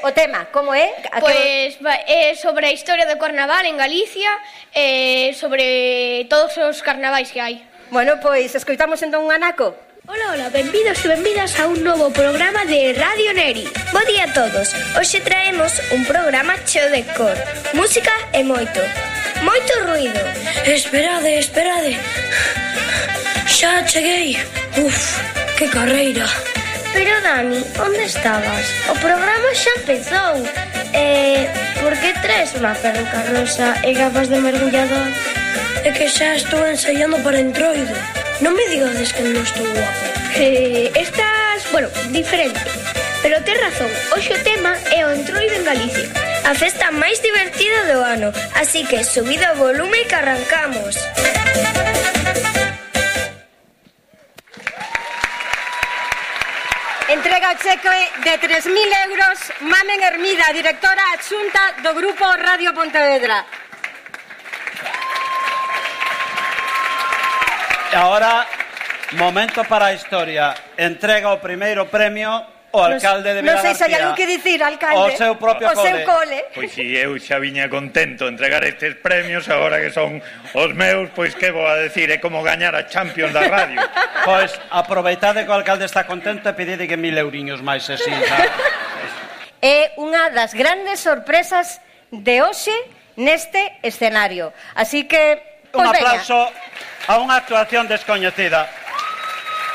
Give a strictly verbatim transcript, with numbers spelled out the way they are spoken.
O tema, como é? Pois é sobre a historia do carnaval en Galicia, e sobre todos os carnavais que hai. Bueno, pois, escoitamos entón un anaco. Ola, ola, benvidos e benvidas a un novo programa de Radio Neri. Bo día a todos. Hoxe traemos un programa cheo de cor, música e moito, moito ruido. Esperade, esperade. Xa cheguei. Uf, que carreira. Pero Dani, onde estabas? O programa xa empezou. Eh, por que traes unha peruca rosa e gafas de mergullador? É que xa estou ensaiando para Entroido. Non me digades que non estou guapo. Eh, estás, bueno, diferente. Pero tes razón, hoxe o tema é o Entroido en Galicia. A festa máis divertida do ano. Así que subido o volume que arrancamos. Entrega o cheque de tres mil euros Mamen Hermida, directora adxunta do Grupo Radio Pontevedra. E agora, momento para a historia. Entrega o primeiro premio o alcalde de Vilagarcía. Non sei se hai algo que dicir, alcalde. O seu propio o cole. seu cole. Pois si, eu xa viña contento entregar estes premios, agora que son os meus, pois que vou a decir, é como gañar a Champions da radio. Pois aproveitade que o alcalde está contento e pedide que mil euriños máis e sin. É unha das grandes sorpresas de hoxe neste escenario. Así que, Un pois aplauso a unha actuación descoñecida.